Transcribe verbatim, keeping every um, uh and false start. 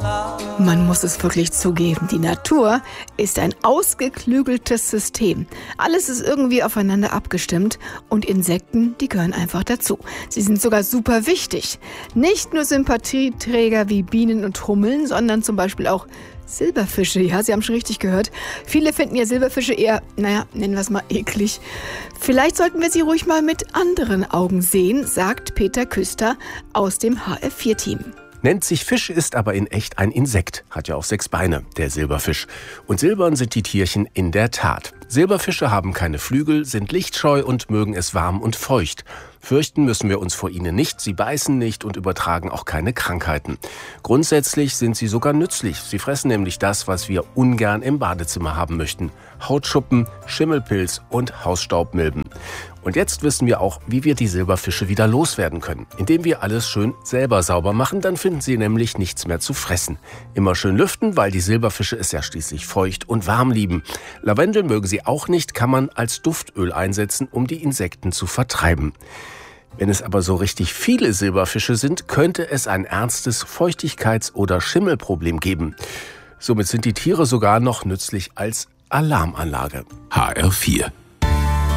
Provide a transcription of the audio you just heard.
Man muss es wirklich zugeben, die Natur ist ein ausgeklügeltes System. Alles ist irgendwie aufeinander abgestimmt und Insekten, die gehören einfach dazu. Sie sind sogar super wichtig. Nicht nur Sympathieträger wie Bienen und Hummeln, sondern zum Beispiel auch Silberfische. Ja, Sie haben schon richtig gehört. Viele finden ja Silberfische eher, naja, nennen wir es mal eklig. Vielleicht sollten wir sie ruhig mal mit anderen Augen sehen, sagt Peter Küster aus dem H F vier Team. Nennt sich Fisch, ist aber in echt ein Insekt. Hat ja auch sechs Beine, der Silberfisch. Und silbern sind die Tierchen in der Tat. Silberfische haben keine Flügel, sind lichtscheu und mögen es warm und feucht. Fürchten müssen wir uns vor ihnen nicht, sie beißen nicht und übertragen auch keine Krankheiten. Grundsätzlich sind sie sogar nützlich. Sie fressen nämlich das, was wir ungern im Badezimmer haben möchten. Hautschuppen, Schimmelpilz und Hausstaubmilben. Und jetzt wissen wir auch, wie wir die Silberfische wieder loswerden können. Indem wir alles schön selber sauber machen, dann finden sie nämlich nichts mehr zu fressen. Immer schön lüften, weil die Silberfische es ja schließlich feucht und warm lieben. Lavendel mögen sie auch nicht, kann man als Duftöl einsetzen, um die Insekten zu vertreiben. Wenn es aber so richtig viele Silberfische sind, könnte es ein ernstes Feuchtigkeits- oder Schimmelproblem geben. Somit sind die Tiere sogar noch nützlich als Alarmanlage. H R vier